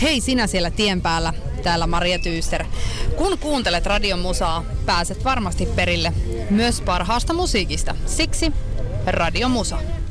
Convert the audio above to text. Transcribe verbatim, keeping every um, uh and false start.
Hei sinä siellä tien päällä, täällä Maria Tyyster. Kun kuuntelet Radion Musaa, pääset varmasti perille myös parhaasta musiikista. Siksi Radio Musa.